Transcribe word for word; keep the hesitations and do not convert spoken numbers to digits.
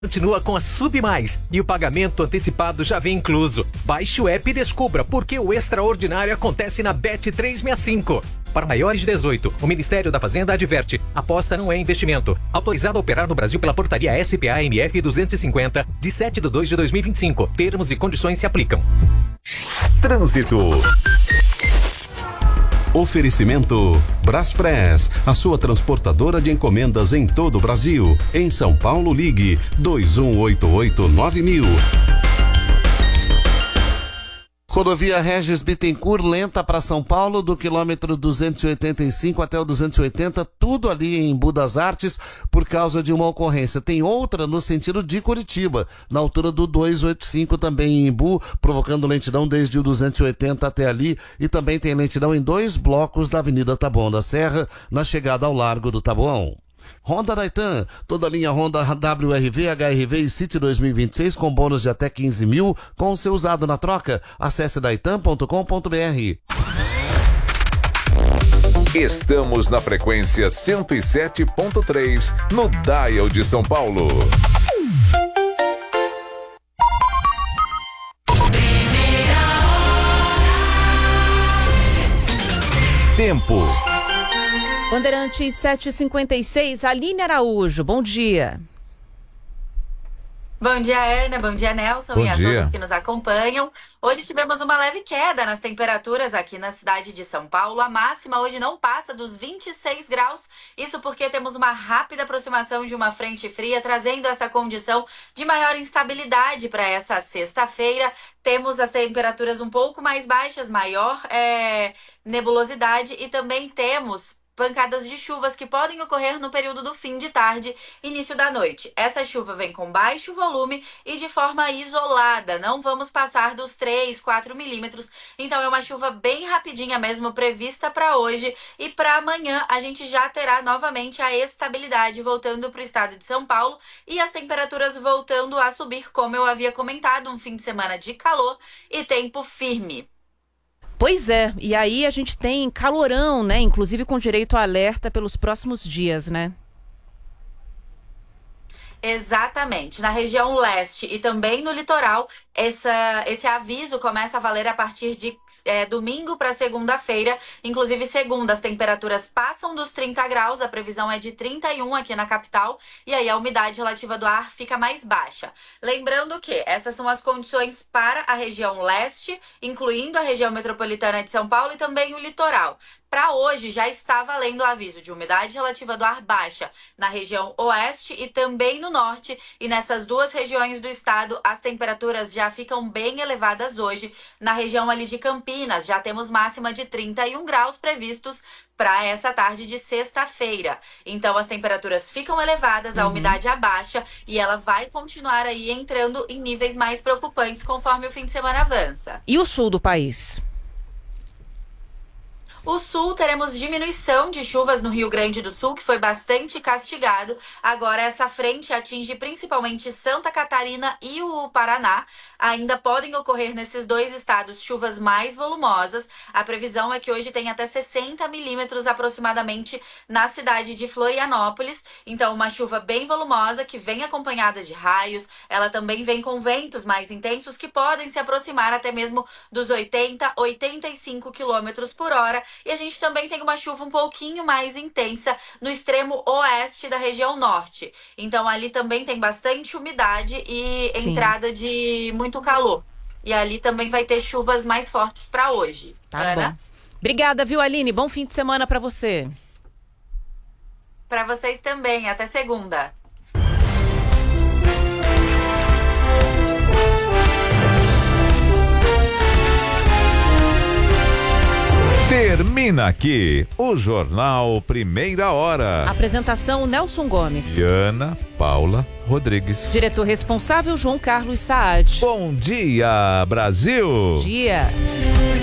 Continua com a Sub Mais e o pagamento antecipado já vem incluso. Baixe o app e descubra por que o extraordinário acontece na Bet trezentos e sessenta e cinco. Para maiores de dezoito, o Ministério da Fazenda adverte: aposta não é investimento. Autorizado a operar no Brasil pela portaria S P A M F duzentos e cinquenta, de sete de dois de dois mil e vinte e cinco. Termos e condições se aplicam. Trânsito. Oferecimento Braspress, a sua transportadora de encomendas em todo o Brasil. Em São Paulo, ligue dois um oito oito nove mil. Rodovia Regis Bittencourt, lenta para São Paulo, do quilômetro duzentos e oitenta e cinco até o duzentos e oitenta, tudo ali em Embu das Artes, por causa de uma ocorrência. Tem outra no sentido de Curitiba, na altura do duzentos e oitenta e cinco, também em Embu, provocando lentidão desde o duzentos e oitenta até ali, e também tem lentidão em dois blocos da Avenida Taboão da Serra, na chegada ao Largo do Taboão. Honda Daitan, toda a linha Honda W R V, H R V e City dois mil e vinte e seis com bônus de até quinze mil, com o seu usado na troca. Acesse daitan ponto com ponto br. Estamos na frequência cento e sete ponto três, no Dial de São Paulo. Tempo. Bandeirantes sete e cinquenta e seis, Aline Araújo, bom dia. Bom dia, Ana, bom dia, Nelson, bom e a dia. todos que nos acompanham. Hoje tivemos uma leve queda nas temperaturas aqui na cidade de São Paulo. A máxima hoje não passa dos vinte e seis graus, isso porque temos uma rápida aproximação de uma frente fria, trazendo essa condição de maior instabilidade para essa sexta-feira. Temos as temperaturas um pouco mais baixas, maior é, nebulosidade, e também temos pancadas de chuvas que podem ocorrer no período do fim de tarde, início da noite. Essa chuva vem com baixo volume e de forma isolada. Não vamos passar dos três, quatro milímetros. Então é uma chuva bem rapidinha mesmo prevista para hoje. E para amanhã a gente já terá novamente a estabilidade voltando para o estado de São Paulo e as temperaturas voltando a subir, como eu havia comentado, um fim de semana de calor e tempo firme. Pois é, e aí a gente tem calorão, né? Inclusive com direito a alerta pelos próximos dias, né? Exatamente. Na região leste e também no litoral, essa, esse aviso começa a valer a partir de é, domingo para segunda-feira. Inclusive, segunda, as temperaturas passam dos trinta graus, a previsão é de trinta e um aqui na capital, e aí a umidade relativa do ar fica mais baixa. Lembrando que essas são as condições para a região leste, incluindo a região metropolitana de São Paulo e também o litoral. Para hoje, já está valendo o aviso de umidade relativa do ar baixa na região oeste e também no norte. E nessas duas regiões do estado, as temperaturas já ficam bem elevadas hoje. Na região ali de Campinas, já temos máxima de trinta e um graus previstos para essa tarde de sexta-feira. Então, as temperaturas ficam elevadas, a uhum. umidade abaixa e ela vai continuar aí entrando em níveis mais preocupantes conforme o fim de semana avança. E o sul do país? O sul, teremos diminuição de chuvas no Rio Grande do Sul, que foi bastante castigado. Agora, essa frente atinge principalmente Santa Catarina e o Paraná. Ainda podem ocorrer nesses dois estados chuvas mais volumosas. A previsão é que hoje tem até sessenta milímetros aproximadamente na cidade de Florianópolis. Então, uma chuva bem volumosa que vem acompanhada de raios. Ela também vem com ventos mais intensos que podem se aproximar até mesmo dos oitenta, oitenta e cinco quilômetros por hora. E a gente também tem uma chuva um pouquinho mais intensa no extremo oeste da região norte. Então ali também tem bastante umidade e Sim. entrada de muito calor. E ali também vai ter chuvas mais fortes para hoje. Tá Ana? Bom. Obrigada, viu, Aline? Bom fim de semana para você. Para vocês também. Até segunda. Termina aqui o Jornal Primeira Hora. Apresentação Nelson Gomes. E Ana Paula Rodrigues. Diretor responsável João Carlos Saad. Bom dia, Brasil. Bom dia.